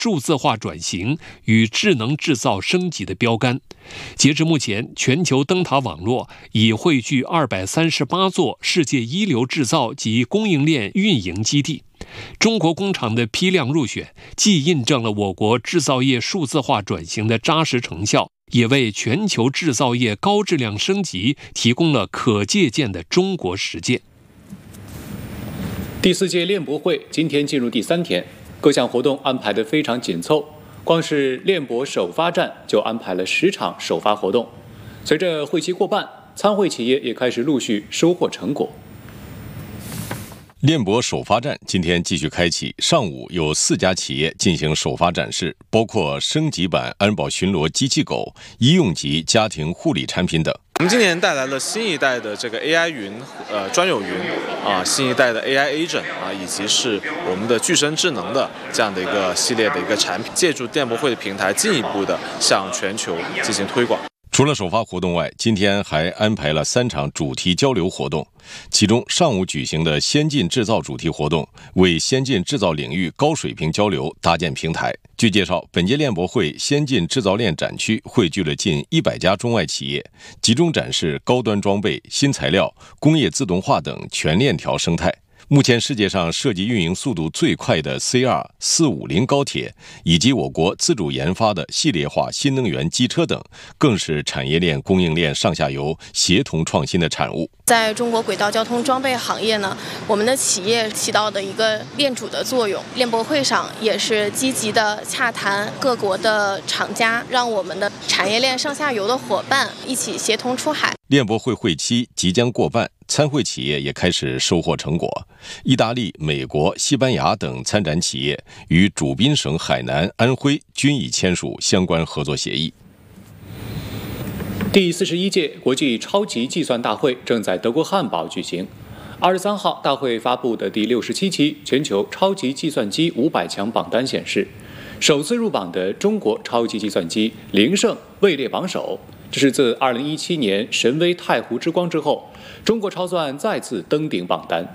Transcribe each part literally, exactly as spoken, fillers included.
数字化转型与智能制造升级的标杆。截至目前，全球灯塔网络已汇聚二百三十八座世界一流制造及供应链运营基地。中国工厂的批量入选，既印证了我国制造业数字化转型的扎实成效，也为全球制造业高质量升级提供了可借鉴的中国实践。 第四届链博会今天进入第三天，各项活动安排得非常紧凑，光是链博首发站就安排了十场首发活动。随着会期过半，参会企业也开始陆续收获成果。 链博首发站今天继续开启，上午有四家企业进行首发展示，包括升级版安保巡逻机器狗、医用级家庭护理产品等。 我们今年带来了新一代的这个 A I 云，呃，专有云啊，新一代的 A I Agent 啊，以及是我们的具身智能的这样的一个系列的一个产品，借助链博会的平台，进一步的向全球进行推广。 除了首发活动外，今天还安排了三场主题交流活动。其中，上午举行的先进制造主题活动，为先进制造领域高水平交流搭建平台。据介绍，本届链博会先进制造链展区汇聚了近一百家中外企业，集中展示高端装备、新材料、工业自动化等全链条生态。目前世界上设计运营速度最快的 C R 四五零高铁，以及我国自主研发的系列化新能源机车等，更是产业链供应链上下游协同创新的产物。 在中国轨道交通装备行业呢，我们的企业起到的一个链主的作用。链博会上也是积极的洽谈各国的厂家，让我们的产业链上下游的伙伴一起协同出海。 链博会会期即将过半，参会企业也开始收获成果。意大利、美国、西班牙等参展企业与主宾省海南、安徽均已签署相关合作协议。 第四十一届国际超级计算大会正在德国汉堡举行。二十三号，大会发布的第六十七期全球超级计算机五百强榜单显示，首次入榜的中国超级计算机凌盛位列榜首。这是自二零一七年神威太湖之光之后，中国超算再次登顶榜单。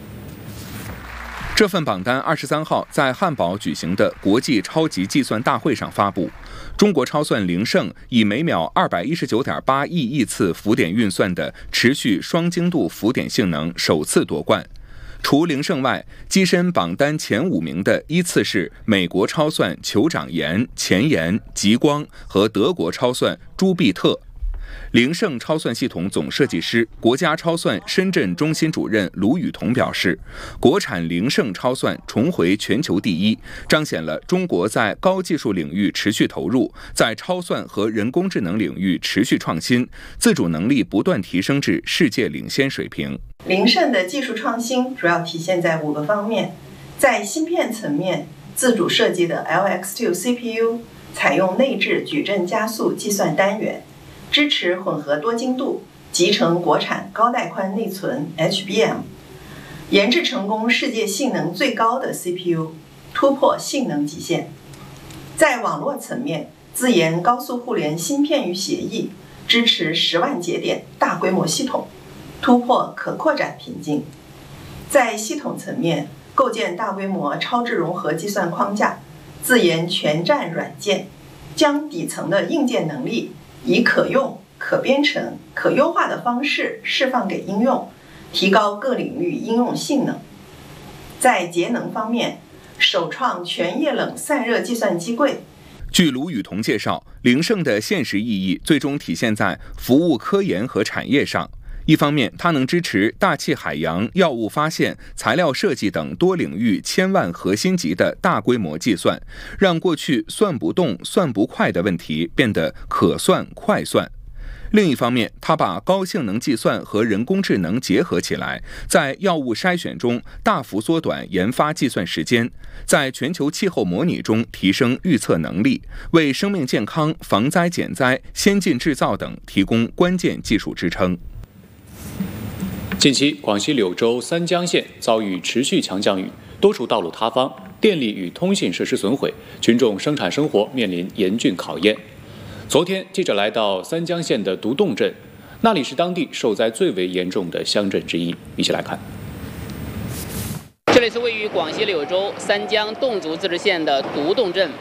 这份榜单二十三号在汉堡举行的国际超级计算大会上发布，中国超算凌盛以每秒二百一十九点八亿亿次浮点运算的持续双精度浮点性能首次夺冠。除凌盛外，跻身榜单前五名的依次是美国超算酋长岩、前沿、极光和德国超算朱庇特。凌盛超算系统总设计师、国家超算深圳中心主任卢宇彤表示，国产凌盛超算重回全球第一，彰显了中国在高技术领域持续投入，在超算和人工智能领域持续创新，自主能力不断提升至世界领先水平。 凌盛的技术创新主要体现在五个方面，在芯片层面，自主设计的 L X 二 C P U 采用内置矩阵加速计算单元，支持混合多精度，集成国产高带宽内存 H B M， 研制成功世界性能最高的 C P U， 突破性能极限。在网络层面，自研高速互联芯片与协议，支持十万节点大规模系统，突破可扩展瓶颈。在系统层面，构建大规模超智融合计算框架，自研全站软件，将底层的硬件能力以可用、可编程、可优化的方式释放给应用，提高各领域应用性能。在节能方面，首创全液冷散热计算机柜。 据卢宇彤介绍，凌盛的现实意义最终体现在服务科研和产业上。一方面，它能支持大气海洋、药物发现、材料设计等多领域千万核心级的大规模计算，让过去算不动、算不快的问题变得可算快算。另一方面，它把高性能计算和人工智能结合起来，在药物筛选中大幅缩短研发计算时间，在全球气候模拟中提升预测能力，为生命健康、防灾减灾、先进制造等提供关键技术支撑。 近期，广西柳州三江县遭遇持续强降雨，多处道路塌方，电力与通信设施损毁，群众生产生活面临严峻考验。昨天，记者来到三江县的独洞镇，那里是当地受灾最为严重的乡镇之一。一起来看。 这这里是位于广西柳州三江侗族自治县的独侗镇。